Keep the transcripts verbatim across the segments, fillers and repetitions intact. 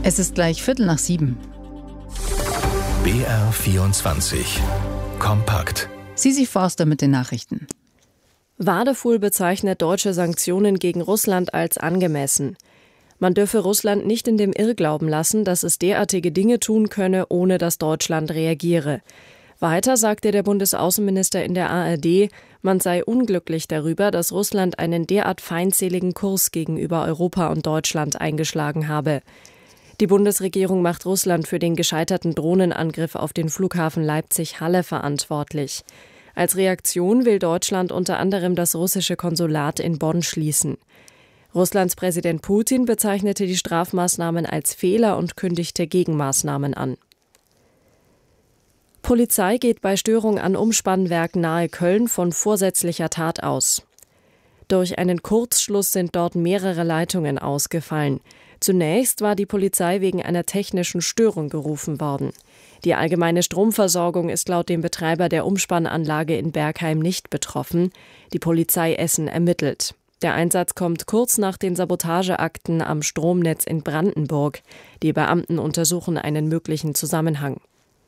Es ist gleich Viertel nach sieben. B R vierundzwanzig. Kompakt. Sisi Forster mit den Nachrichten. Wadefuhl bezeichnet deutsche Sanktionen gegen Russland als angemessen. Man dürfe Russland nicht in dem Irrglauben lassen, dass es derartige Dinge tun könne, ohne dass Deutschland reagiere. Weiter sagte der Bundesaußenminister in der A R D, man sei unglücklich darüber, dass Russland einen derart feindseligen Kurs gegenüber Europa und Deutschland eingeschlagen habe. Die Bundesregierung macht Russland für den gescheiterten Drohnenangriff auf den Flughafen Leipzig-Halle verantwortlich. Als Reaktion will Deutschland unter anderem das russische Konsulat in Bonn schließen. Russlands Präsident Putin bezeichnete die Strafmaßnahmen als Fehler und kündigte Gegenmaßnahmen an. Polizei geht bei Störung an Umspannwerk nahe Köln von vorsätzlicher Tat aus. Durch einen Kurzschluss sind dort mehrere Leitungen ausgefallen. Zunächst war die Polizei wegen einer technischen Störung gerufen worden. Die allgemeine Stromversorgung ist laut dem Betreiber der Umspannanlage in Bergheim nicht betroffen. Die Polizei Essen ermittelt. Der Einsatz kommt kurz nach den Sabotageakten am Stromnetz in Brandenburg. Die Beamten untersuchen einen möglichen Zusammenhang.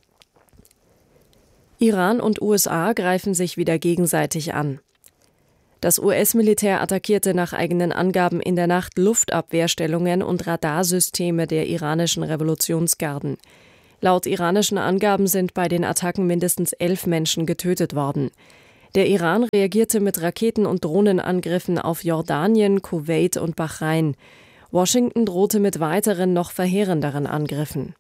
Iran und U S A greifen sich wieder gegenseitig an. Das U S-Militär attackierte nach eigenen Angaben in der Nacht Luftabwehrstellungen und Radarsysteme der iranischen Revolutionsgarden. Laut iranischen Angaben sind bei den Attacken mindestens elf Menschen getötet worden. Der Iran reagierte mit Raketen- und Drohnenangriffen auf Jordanien, Kuwait und Bahrain. Washington drohte mit weiteren, noch verheerenderen Angriffen.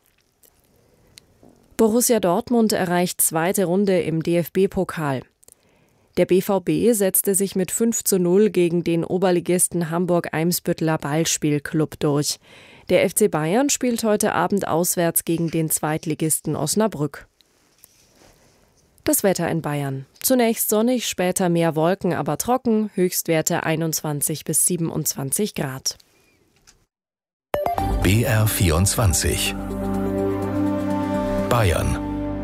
Borussia Dortmund erreicht zweite Runde im D F B-Pokal. Der B V B setzte sich mit fünf zu null gegen den Oberligisten Hamburg-Eimsbütteler Ballspielclub durch. Der F C Bayern spielt heute Abend auswärts gegen den Zweitligisten Osnabrück. Das Wetter in Bayern. Zunächst sonnig, später mehr Wolken, aber trocken, Höchstwerte einundzwanzig bis siebenundzwanzig Grad. B R vierundzwanzig. Bayern.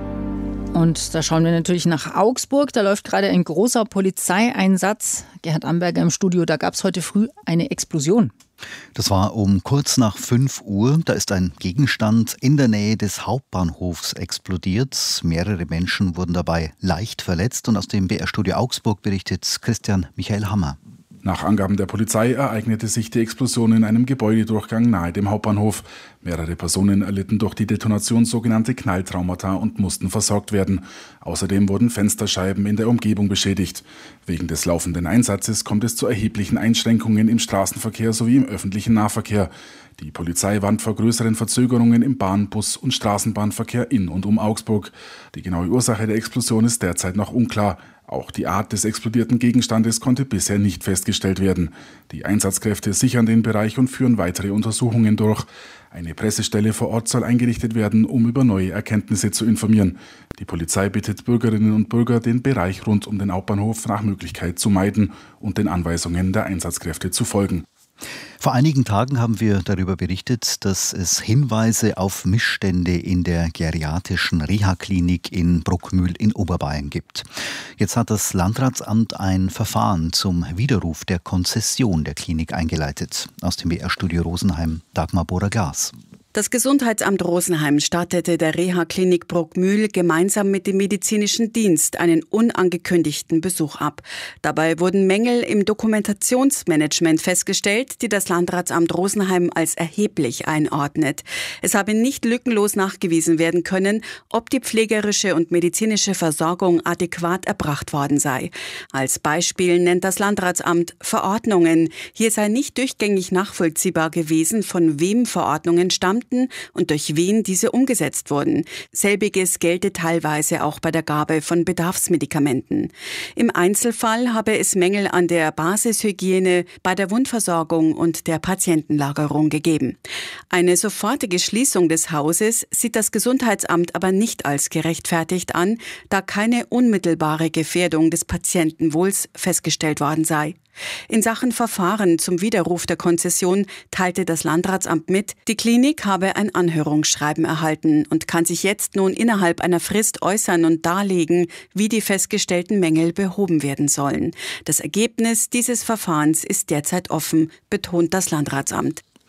Und da schauen wir natürlich nach Augsburg. Da läuft gerade ein großer Polizeieinsatz. Gerhard Amberger im Studio. Da gab es heute früh eine Explosion. Das war um kurz nach fünf Uhr. Da ist ein Gegenstand in der Nähe des Hauptbahnhofs explodiert. Mehrere Menschen wurden dabei leicht verletzt. Und aus dem B R-Studio Augsburg berichtet Christian Michael Hammer. Nach Angaben der Polizei ereignete sich die Explosion in einem Gebäudedurchgang nahe dem Hauptbahnhof. Mehrere Personen erlitten durch die Detonation sogenannte Knalltraumata und mussten versorgt werden. Außerdem wurden Fensterscheiben in der Umgebung beschädigt. Wegen des laufenden Einsatzes kommt es zu erheblichen Einschränkungen im Straßenverkehr sowie im öffentlichen Nahverkehr. Die Polizei warnt vor größeren Verzögerungen im Bahn-, Bus- und Straßenbahnverkehr in und um Augsburg. Die genaue Ursache der Explosion ist derzeit noch unklar. Auch die Art des explodierten Gegenstandes konnte bisher nicht festgestellt werden. Die Einsatzkräfte sichern den Bereich und führen weitere Untersuchungen durch. Eine Pressestelle vor Ort soll eingerichtet werden, um über neue Erkenntnisse zu informieren. Die Polizei bittet Bürgerinnen und Bürger, den Bereich rund um den Hauptbahnhof nach Möglichkeit zu meiden und den Anweisungen der Einsatzkräfte zu folgen. Vor einigen Tagen haben wir darüber berichtet, dass es Hinweise auf Missstände in der geriatrischen Reha-Klinik in Bruckmühl in Oberbayern gibt. Jetzt hat das Landratsamt ein Verfahren zum Widerruf der Konzession der Klinik eingeleitet. Aus dem B R-Studio Rosenheim, Dagmar Bohrer-Glas. Das Gesundheitsamt Rosenheim stattete der Reha-Klinik Bruckmühl gemeinsam mit dem medizinischen Dienst einen unangekündigten Besuch ab. Dabei wurden Mängel im Dokumentationsmanagement festgestellt, die das Landratsamt Rosenheim als erheblich einordnet. Es habe nicht lückenlos nachgewiesen werden können, ob die pflegerische und medizinische Versorgung adäquat erbracht worden sei. Als Beispiel nennt das Landratsamt Verordnungen. Hier sei nicht durchgängig nachvollziehbar gewesen, von wem Verordnungen stammen und durch wen diese umgesetzt wurden. Selbiges gelte teilweise auch bei der Gabe von Bedarfsmedikamenten. Im Einzelfall habe es Mängel an der Basishygiene, bei der Wundversorgung und der Patientenlagerung gegeben. Eine sofortige Schließung des Hauses sieht das Gesundheitsamt aber nicht als gerechtfertigt an, da keine unmittelbare Gefährdung des Patientenwohls festgestellt worden sei. In Sachen Verfahren zum Widerruf der Konzession teilte das Landratsamt mit, die Klinik habe ein Anhörungsschreiben erhalten und kann sich jetzt nun innerhalb einer Frist äußern und darlegen, wie die festgestellten Mängel behoben werden sollen. Das Ergebnis dieses Verfahrens ist derzeit offen, betont das Landratsamt.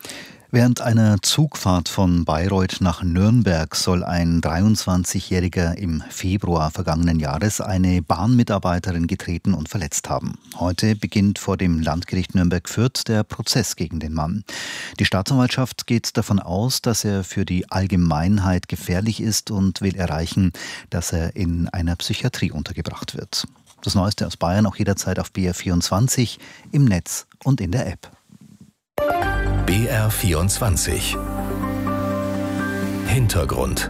Während einer Zugfahrt von Bayreuth nach Nürnberg soll ein dreiundzwanzigjähriger im Februar vergangenen Jahres eine Bahnmitarbeiterin getreten und verletzt haben. Heute beginnt vor dem Landgericht Nürnberg-Fürth der Prozess gegen den Mann. Die Staatsanwaltschaft geht davon aus, dass er für die Allgemeinheit gefährlich ist und will erreichen, dass er in einer Psychiatrie untergebracht wird. Das Neueste aus Bayern auch jederzeit auf B R vierundzwanzig, im Netz und in der App. B R vierundzwanzig. Hintergrund.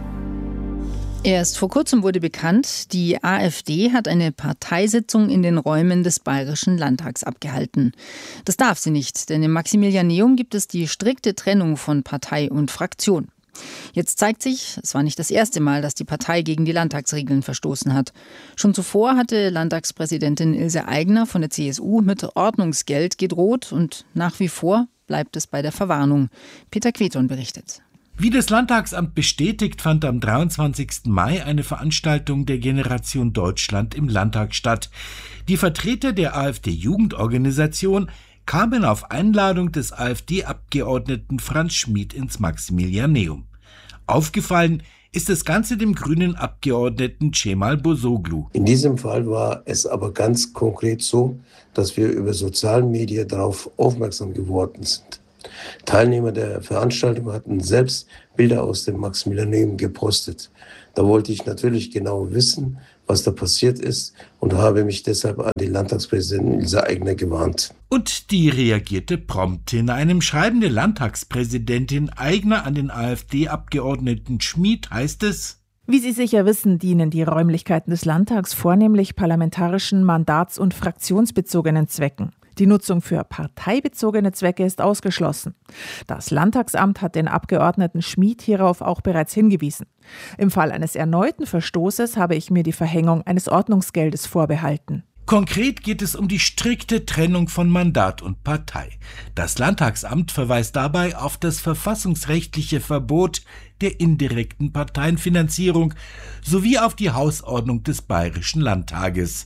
Erst vor kurzem wurde bekannt, die AfD hat eine Parteisitzung in den Räumen des Bayerischen Landtags abgehalten. Das darf sie nicht, denn im Maximilianeum gibt es die strikte Trennung von Partei und Fraktion. Jetzt zeigt sich, es war nicht das erste Mal, dass die Partei gegen die Landtagsregeln verstoßen hat. Schon zuvor hatte Landtagspräsidentin Ilse Aigner von der C S U mit Ordnungsgeld gedroht und nach wie vor bleibt es bei der Verwarnung. Peter Queton berichtet. Wie das Landtagsamt bestätigt, fand am dreiundzwanzigsten Mai eine Veranstaltung der Generation Deutschland im Landtag statt. Die Vertreter der AfD-Jugendorganisation kamen auf Einladung des AfD-Abgeordneten Franz Schmid ins Maximilianeum. Aufgefallen ist das Ganze dem grünen Abgeordneten Cemal Bozoglu. In diesem Fall war es aber ganz konkret so, dass wir über soziale Medien darauf aufmerksam geworden sind. Teilnehmer der Veranstaltung hatten selbst Bilder aus dem Maximilianeum gepostet. Da wollte ich natürlich genau wissen, was da passiert ist und habe mich deshalb an die Landtagspräsidentin Ilse Aigner gewarnt. Und die reagierte prompt. In einem Schreiben der Landtagspräsidentin Aigner an den AfD-Abgeordneten Schmid heißt es: Wie Sie sicher wissen, dienen die Räumlichkeiten des Landtags vornehmlich parlamentarischen, mandats- und fraktionsbezogenen Zwecken. Die Nutzung für parteibezogene Zwecke ist ausgeschlossen. Das Landtagsamt hat den Abgeordneten Schmid hierauf auch bereits hingewiesen. Im Fall eines erneuten Verstoßes habe ich mir die Verhängung eines Ordnungsgeldes vorbehalten. Konkret geht es um die strikte Trennung von Mandat und Partei. Das Landtagsamt verweist dabei auf das verfassungsrechtliche Verbot der indirekten Parteienfinanzierung sowie auf die Hausordnung des Bayerischen Landtages.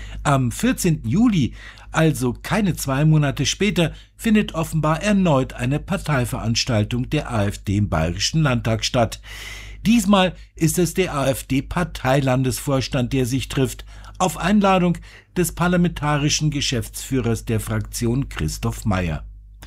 Am vierzehnten Juli, also keine zwei Monate später, findet offenbar erneut eine Parteiveranstaltung der AfD im Bayerischen Landtag statt. Diesmal ist es der AfD-Parteilandesvorstand, der sich trifft, auf Einladung des parlamentarischen Geschäftsführers der Fraktion Christoph Mayer.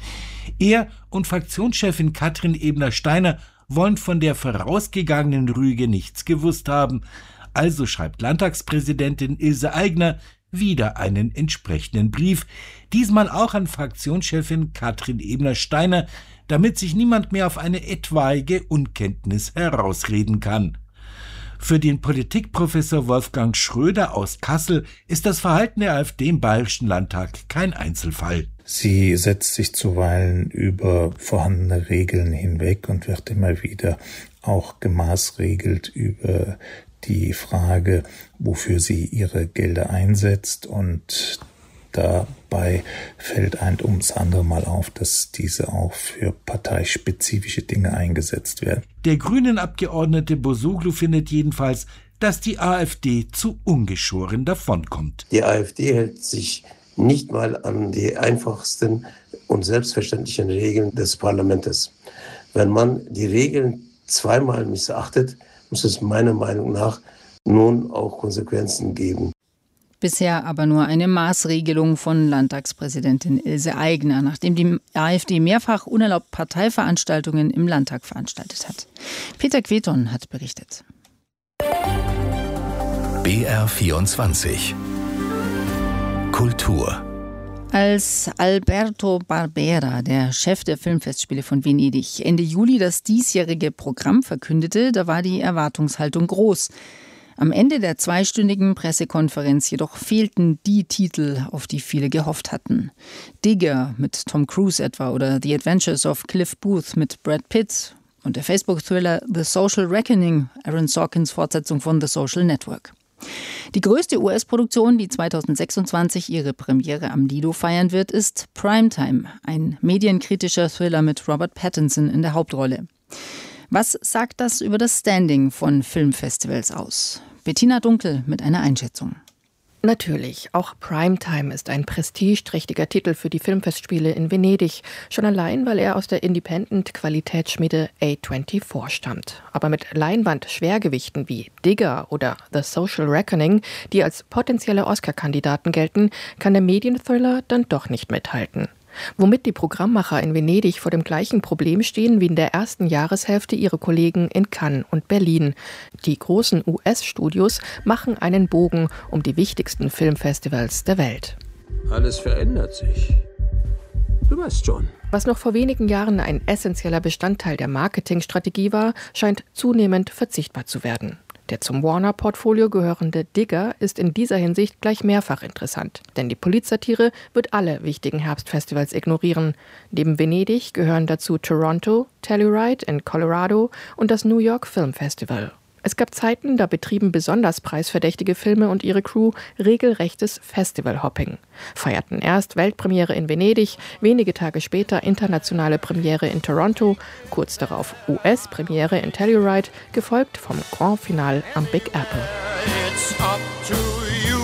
Er und Fraktionschefin Katrin Ebner-Steiner wollen von der vorausgegangenen Rüge nichts gewusst haben. Also schreibt Landtagspräsidentin Ilse Aigner wieder einen entsprechenden Brief, diesmal auch an Fraktionschefin Katrin Ebner-Steiner, damit sich niemand mehr auf eine etwaige Unkenntnis herausreden kann. Für den Politikprofessor Wolfgang Schröder aus Kassel ist das Verhalten der AfD im Bayerischen Landtag kein Einzelfall. Sie setzt sich zuweilen über vorhandene Regeln hinweg und wird immer wieder auch gemaßregelt über die Frage, wofür sie ihre Gelder einsetzt, und dabei fällt ein ums andere Mal auf, dass diese auch für parteispezifische Dinge eingesetzt werden. Der grünen Abgeordnete Bozoglu findet jedenfalls, dass die AfD zu ungeschoren davonkommt. Die AfD hält sich nicht mal an die einfachsten und selbstverständlichen Regeln des Parlaments. Wenn man die Regeln zweimal missachtet, muss es meiner Meinung nach nun auch Konsequenzen geben. Bisher aber nur eine Maßregelung von Landtagspräsidentin Ilse Aigner, nachdem die AfD mehrfach unerlaubt Parteiveranstaltungen im Landtag veranstaltet hat. Peter Queton hat berichtet. B R vierundzwanzig. Kultur. Als Alberto Barbera, der Chef der Filmfestspiele von Venedig, Ende Juli das diesjährige Programm verkündete, da war die Erwartungshaltung groß. Am Ende der zweistündigen Pressekonferenz jedoch fehlten die Titel, auf die viele gehofft hatten. Digger mit Tom Cruise etwa oder The Adventures of Cliff Booth mit Brad Pitt und der Facebook-Thriller The Social Reckoning, Aaron Sorkins Fortsetzung von The Social Network. Die größte U S-Produktion, die zweitausendsechsundzwanzig ihre Premiere am Lido feiern wird, ist Primetime, ein medienkritischer Thriller mit Robert Pattinson in der Hauptrolle. Was sagt das über das Standing von Filmfestivals aus? Bettina Dunkel mit einer Einschätzung. Natürlich, auch Primetime ist ein prestigeträchtiger Titel für die Filmfestspiele in Venedig. Schon allein, weil er aus der Independent-Qualitätsschmiede A vierundzwanzig stammt. Aber mit Leinwand-Schwergewichten wie Digger oder The Social Reckoning, die als potenzielle Oscar-Kandidaten gelten, kann der Medienthriller dann doch nicht mithalten. Womit die Programmmacher in Venedig vor dem gleichen Problem stehen wie in der ersten Jahreshälfte ihre Kollegen in Cannes und Berlin. Die großen U S-Studios machen einen Bogen um die wichtigsten Filmfestivals der Welt. Alles verändert sich. Du weißt schon. Was noch vor wenigen Jahren ein essentieller Bestandteil der Marketingstrategie war, scheint zunehmend verzichtbar zu werden. Der zum Warner-Portfolio gehörende Digger ist in dieser Hinsicht gleich mehrfach interessant. Denn die Polizsatire wird alle wichtigen Herbstfestivals ignorieren. Neben Venedig gehören dazu Toronto, Telluride in Colorado und das New York Film Festival. Es gab Zeiten, da betrieben besonders preisverdächtige Filme und ihre Crew regelrechtes Festivalhopping. Feierten erst Weltpremiere in Venedig, wenige Tage später internationale Premiere in Toronto, kurz darauf U S-Premiere in Telluride, gefolgt vom Grand Finale am Big Apple. It's up to you,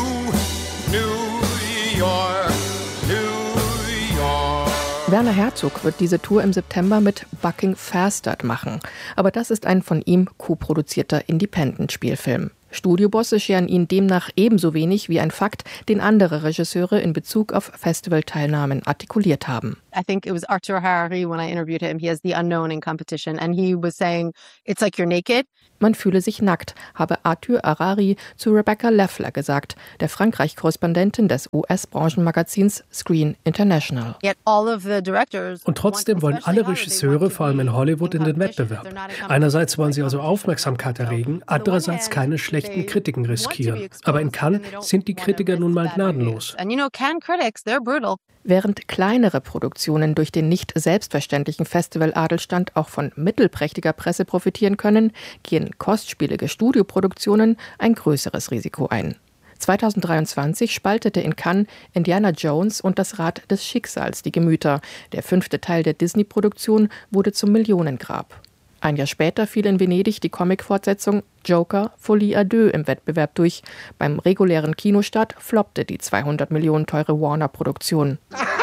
New York, New York. Werner Herzog wird diese Tour im September mit Bucking Fastered machen. Aber das ist ein von ihm co-produzierter Independent-Spielfilm. Studiobosse scheren ihn demnach ebenso wenig wie ein Fakt, den andere Regisseure in Bezug auf Festivalteilnahmen artikuliert haben. I think it was Arthur Harari when I interviewed him. He has the unknown in competition and he was saying, it's like you're naked. Man fühle sich nackt, habe Arthur Harari zu Rebecca Leffler gesagt, der Frankreich-Korrespondentin des U S-Branchenmagazins Screen International. Und trotzdem wollen alle Regisseure, vor allem in Hollywood, in den Wettbewerb. Einerseits wollen sie also Aufmerksamkeit erregen, andererseits keine schlechten Kritiken riskieren. Aber in Cannes sind die Kritiker nun mal gnadenlos. Während kleinere Produktionen durch den nicht selbstverständlichen Festival-Adelstand auch von mittelprächtiger Presse profitieren können, gehen kostspielige Studioproduktionen ein größeres Risiko ein. zweitausenddreiundzwanzig spaltete in Cannes Indiana Jones und das Rad des Schicksals die Gemüter. Der fünfte Teil der Disney-Produktion wurde zum Millionengrab. Ein Jahr später fiel in Venedig die Comic-Fortsetzung Joker Folie à deux im Wettbewerb durch. Beim regulären Kinostart floppte die zweihundert Millionen teure Warner-Produktion.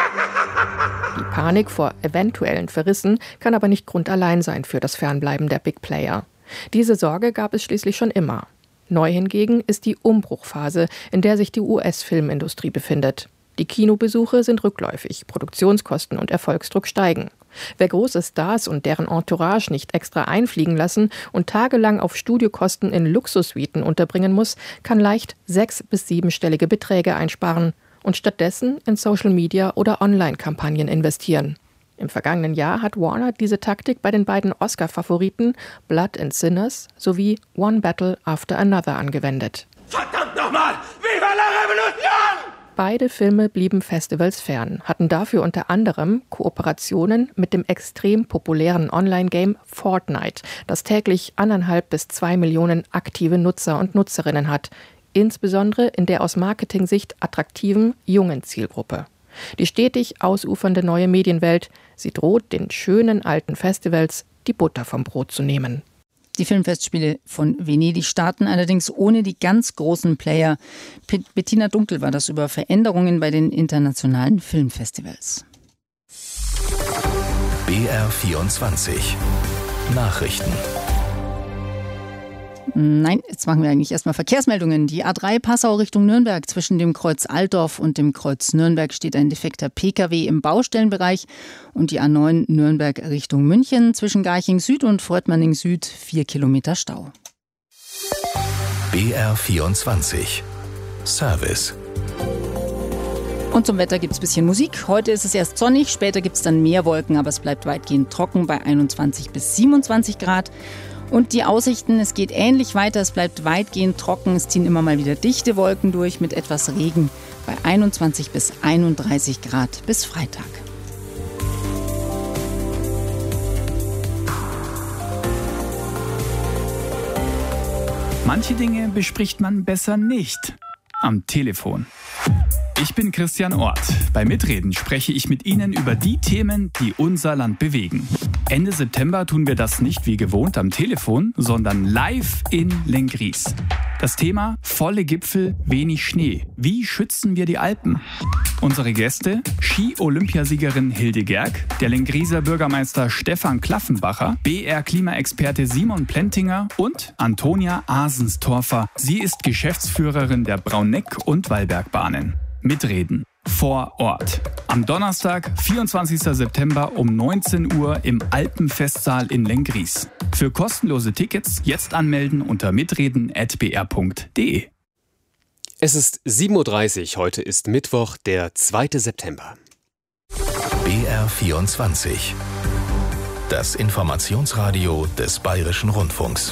Die Panik vor eventuellen Verrissen kann aber nicht Grund allein sein für das Fernbleiben der Big Player. Diese Sorge gab es schließlich schon immer. Neu hingegen ist die Umbruchphase, in der sich die U S-Filmindustrie befindet. Die Kinobesuche sind rückläufig, Produktionskosten und Erfolgsdruck steigen. Wer große Stars und deren Entourage nicht extra einfliegen lassen und tagelang auf Studiokosten in Luxussuiten unterbringen muss, kann leicht sechs- bis siebenstellige Beträge einsparen und stattdessen in Social-Media- oder Online-Kampagnen investieren. Im vergangenen Jahr hat Warner diese Taktik bei den beiden Oscar-Favoriten Blood and Sinners sowie One Battle After Another angewendet. Verdammt nochmal! Viva la Revolution! Beide Filme blieben Festivals fern, hatten dafür unter anderem Kooperationen mit dem extrem populären Online-Game Fortnite, das täglich anderthalb bis zwei Millionen aktive Nutzer und Nutzerinnen hat, insbesondere in der aus Marketing-Sicht attraktiven jungen Zielgruppe. Die stetig ausufernde neue Medienwelt, sie droht den schönen alten Festivals die Butter vom Brot zu nehmen. Die Filmfestspiele von Venedig starten allerdings ohne die ganz großen Player. Bettina Dunkel war das über Veränderungen bei den internationalen Filmfestivals. B R vierundzwanzig Nachrichten. Nein, jetzt machen wir eigentlich erstmal Verkehrsmeldungen. Die A drei Passau Richtung Nürnberg. Zwischen dem Kreuz Altdorf und dem Kreuz Nürnberg steht ein defekter P K W im Baustellenbereich. Und die A neun Nürnberg Richtung München. Zwischen Garching Süd und Fröttmanning Süd vier Kilometer Stau. B R vierundzwanzig Service. Und zum Wetter gibt es ein bisschen Musik. Heute ist es erst sonnig, später gibt es dann mehr Wolken, aber es bleibt weitgehend trocken bei einundzwanzig bis siebenundzwanzig Grad. Und die Aussichten, es geht ähnlich weiter, es bleibt weitgehend trocken, es ziehen immer mal wieder dichte Wolken durch mit etwas Regen bei einundzwanzig bis einunddreißig Grad bis Freitag. Manche Dinge bespricht man besser nicht am Telefon. Ich bin Christian Ort. Bei Mitreden spreche ich mit Ihnen über die Themen, die unser Land bewegen. Ende September tun wir das nicht wie gewohnt am Telefon, sondern live in Lenggries. Das Thema: volle Gipfel, wenig Schnee. Wie schützen wir die Alpen? Unsere Gäste: Ski-Olympiasiegerin Hilde Gerg, der Lengrieser Bürgermeister Stefan Klaffenbacher, B R-Klimaexperte Simon Plentinger und Antonia Asenstorfer. Sie ist Geschäftsführerin der Brauneck- und Wallbergbahnen. Mitreden vor Ort. Am Donnerstag, vierundzwanzigsten September um neunzehn Uhr im Alpenfestsaal in Lenggries. Für kostenlose Tickets jetzt anmelden unter mitreden at b r punkt d e. Es ist sieben Uhr dreißig, heute ist Mittwoch, der zweite September. B R vierundzwanzig. Das Informationsradio des Bayerischen Rundfunks.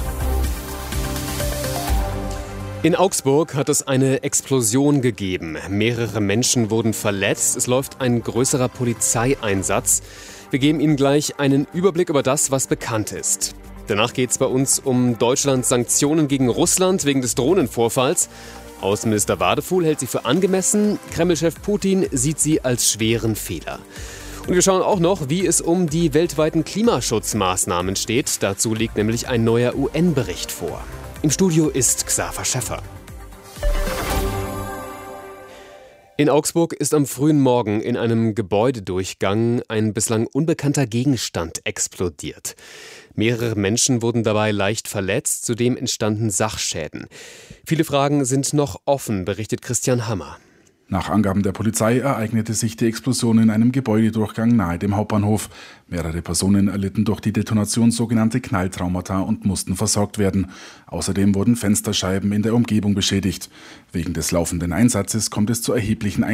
In Augsburg hat es eine Explosion gegeben. Mehrere Menschen wurden verletzt. Es läuft ein größerer Polizeieinsatz. Wir geben Ihnen gleich einen Überblick über das, was bekannt ist. Danach geht es bei uns um Deutschlands Sanktionen gegen Russland wegen des Drohnenvorfalls. Außenminister Wadefuhl hält sie für angemessen. Kreml-Chef Putin sieht sie als schweren Fehler. Und wir schauen auch noch, wie es um die weltweiten Klimaschutzmaßnahmen steht. Dazu liegt nämlich ein neuer U N-Bericht vor. Im Studio ist Xaver Schäffer. In Augsburg ist am frühen Morgen in einem Gebäudedurchgang ein bislang unbekannter Gegenstand explodiert. Mehrere Menschen wurden dabei leicht verletzt, zudem entstanden Sachschäden. Viele Fragen sind noch offen, berichtet Christian Hammer. Nach Angaben der Polizei ereignete sich die Explosion in einem Gebäudedurchgang nahe dem Hauptbahnhof. Mehrere Personen erlitten durch die Detonation sogenannte Knalltraumata und mussten versorgt werden. Außerdem wurden Fensterscheiben in der Umgebung beschädigt. Wegen des laufenden Einsatzes kommt es zu erheblichen Einschränkungen